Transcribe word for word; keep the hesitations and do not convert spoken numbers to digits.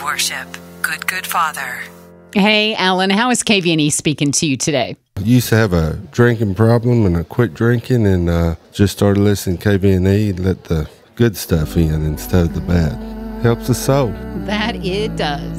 worship. Good, good Father. Hey, Alan, how is K V N E speaking to you today? I used to have a drinking problem, and I quit drinking and uh, just started listening to K V N E and let the good stuff in instead of the bad. Helps the soul. That it does.